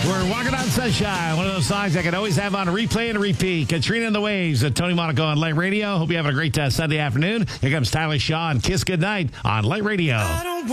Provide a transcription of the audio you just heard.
We're walking on sunshine. One of those songs I can always have on a replay and a repeat. Katrina and the Waves at Tony Monaco on Light Radio. Hope you're having a great Sunday afternoon. Here comes Tyler Shaw and Kiss Goodnight on Light Radio.